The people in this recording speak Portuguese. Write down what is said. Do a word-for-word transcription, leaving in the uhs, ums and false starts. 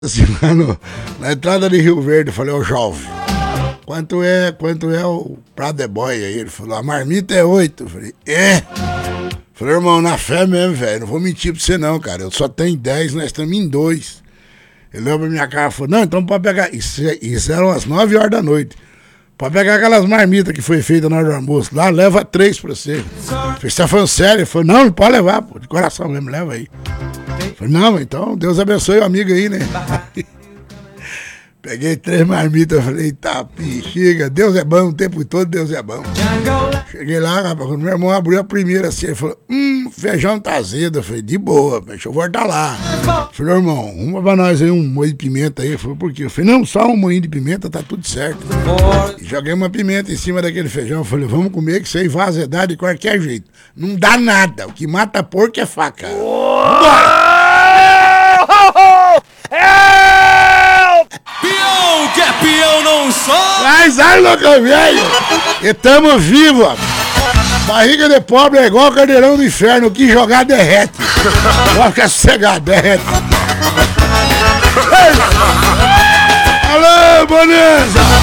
Assim, mano, na entrada de Rio Verde, eu falei, ô jovem, quanto é, quanto é o prato de boia aí? Ele falou, a marmita é oito. Eu falei, é? Falei, irmão, na fé mesmo, velho, não vou mentir pra você não, cara, eu só tenho dez, nós estamos em dois. Ele olhou pra minha cara e falou, não, então pode pegar, isso, isso eram as nove horas da noite, pode pegar aquelas marmitas que foi feita na hora do almoço, lá, leva três pra você. Eu falei, você tá falando sério? Ele falou, não, não pode levar, pô, de coração mesmo, leva aí. Eu falei, não, então, Deus abençoe o amigo aí, né? Peguei três marmitas, falei, tá, bexiga, Deus é bom o tempo todo, Deus é bom. Cheguei lá, rapaz, quando meu irmão abriu a primeira assim, ele falou, hum, feijão tá azedo. Eu falei, de boa, deixa eu voltar lá. Eu falei, irmão, uma pra nós aí, um molho de pimenta aí. Ele falou, por quê? Eu falei, não, só um molhinho de pimenta, tá tudo certo. E joguei uma pimenta em cima daquele feijão, eu falei, vamos comer que isso aí vai azedar de qualquer jeito. Não dá nada, o que mata porco é faca. Vambora! Peão, que é peão não só. Mas ai, louca velho, e tamo vivo, ó. Barriga de pobre é igual caldeirão do inferno, o que jogar derrete. Pode ficar sossegado, derrete. Alô, bonança!